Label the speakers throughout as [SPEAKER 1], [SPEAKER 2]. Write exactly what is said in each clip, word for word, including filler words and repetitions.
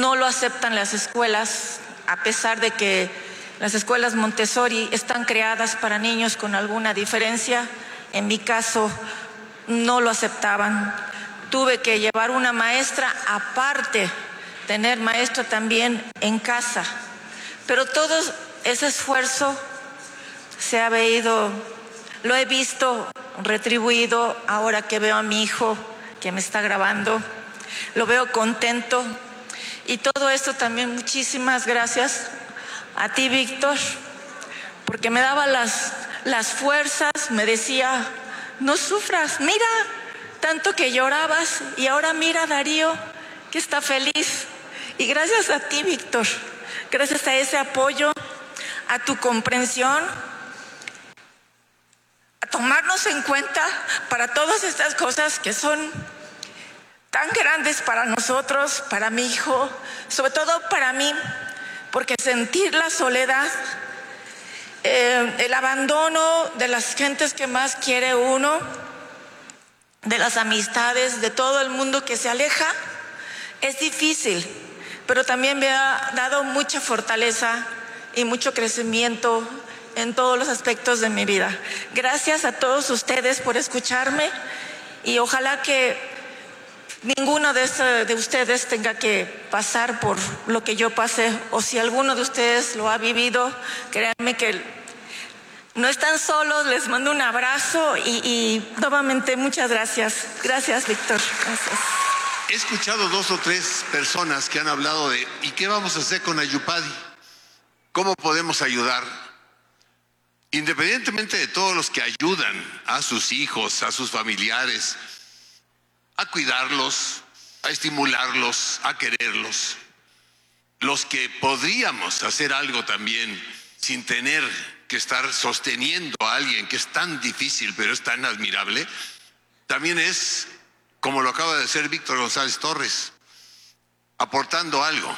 [SPEAKER 1] no lo aceptan las escuelas, a pesar de que las escuelas Montessori están creadas para niños con alguna diferencia. En mi caso, no lo aceptaban. Tuve que llevar una maestra aparte, tener maestro también en casa. Pero todo ese esfuerzo se ha veído, lo he visto retribuido ahora que veo a mi hijo que me está grabando. Lo veo contento. Y todo esto también, muchísimas gracias a ti, Víctor, porque me daba las, las fuerzas, me decía, no sufras, mira, tanto que llorabas y ahora mira Darío que está feliz. Y gracias a ti, Víctor, gracias a ese apoyo, a tu comprensión, a tomarnos en cuenta para todas estas cosas que son tan grandes para nosotros, para mi hijo, sobre todo para mí, porque sentir la soledad, eh, el abandono de las gentes que más quiere uno, de las amistades, de todo el mundo que se aleja, es difícil, pero también me ha dado mucha fortaleza y mucho crecimiento en todos los aspectos de mi vida. Gracias a todos ustedes por escucharme y ojalá que ninguno de, este, de ustedes tenga que pasar por lo que yo pasé, o si alguno de ustedes lo ha vivido, créanme que no están solos. Les mando un abrazo y, y nuevamente muchas gracias. Gracias, Víctor. Gracias.
[SPEAKER 2] He escuchado dos o tres personas que han hablado de ¿y qué vamos a hacer con Ayupadi? ¿Cómo podemos ayudar? Independientemente de todos los que ayudan a sus hijos, a sus familiares, a cuidarlos, a estimularlos, a quererlos, los que podríamos hacer algo también sin tener que estar sosteniendo a alguien que es tan difícil pero es tan admirable, también es, como lo acaba de hacer Víctor González Torres, aportando algo.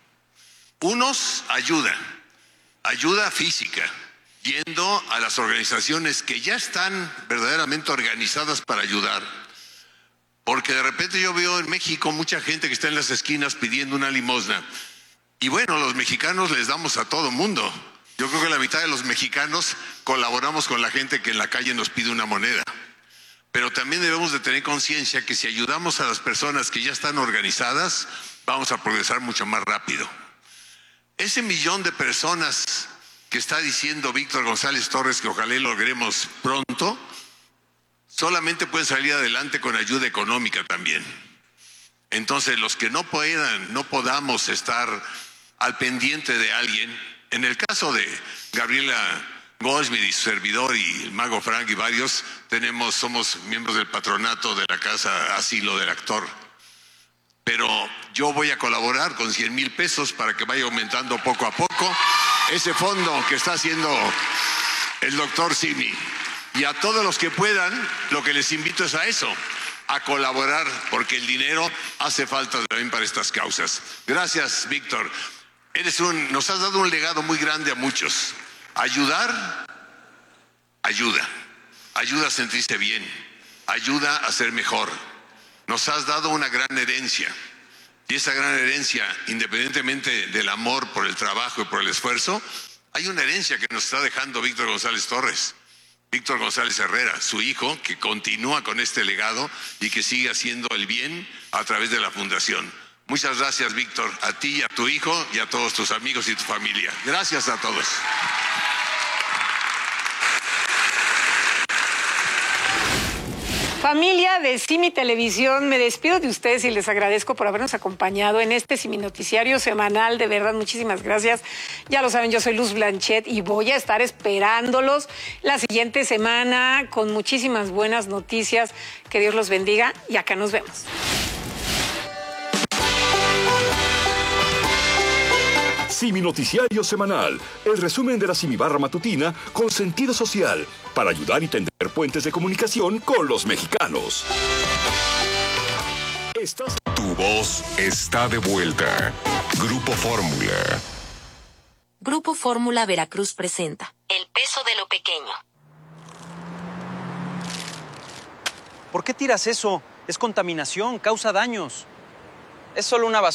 [SPEAKER 2] Unos ayudan, ayuda física, yendo a las organizaciones que ya están verdaderamente organizadas para ayudar. Porque de repente yo veo en México mucha gente que está en las esquinas pidiendo una limosna. Y bueno, los mexicanos les damos a todo mundo. Yo creo que la mitad de los mexicanos colaboramos con la gente que en la calle nos pide una moneda. Pero también debemos de tener conciencia que si ayudamos a las personas que ya están organizadas, vamos a progresar mucho más rápido. Ese millón de personas que está diciendo Víctor González Torres que ojalá logremos pronto, solamente pueden salir adelante con ayuda económica también. Entonces, los que no puedan, no podamos estar al pendiente de alguien, en el caso de Gabriela Goldsmith y su servidor y el Mago Frank y varios, tenemos, somos miembros del patronato de la Casa Asilo del Actor. Pero yo voy a colaborar con cien mil pesos para que vaya aumentando poco a poco ese fondo que está haciendo el doctor Simi. Y a todos los que puedan, lo que les invito es a eso, a colaborar, porque el dinero hace falta también para estas causas. Gracias, Víctor. Eres un, nos has dado un legado muy grande a muchos. Ayudar, ayuda. Ayuda a sentirse bien. Ayuda a ser mejor. Nos has dado una gran herencia. Y esa gran herencia, independientemente del amor por el trabajo y por el esfuerzo, hay una herencia que nos está dejando Víctor González Torres. Víctor González Herrera, su hijo, que continúa con este legado y que sigue haciendo el bien a través de la fundación. Muchas gracias, Víctor, a ti y a tu hijo y a todos tus amigos y tu familia. Gracias a todos.
[SPEAKER 3] Familia de Simi Televisión, me despido de ustedes y les agradezco por habernos acompañado en este Simi Noticiario semanal. De verdad, muchísimas gracias. Ya lo saben, yo soy Luz Blanchet y voy a estar esperándolos la siguiente semana con muchísimas buenas noticias. Que Dios los bendiga y acá nos vemos.
[SPEAKER 4] Simi Noticiario Semanal, el resumen de la Simi Barra Matutina con sentido social, para ayudar y tender puentes de comunicación con los mexicanos. Estás...
[SPEAKER 5] Tu voz está de vuelta. Grupo Fórmula.
[SPEAKER 6] Grupo Fórmula Veracruz presenta El peso de lo pequeño.
[SPEAKER 7] ¿Por qué tiras eso? Es contaminación, causa daños. Es solo una basura.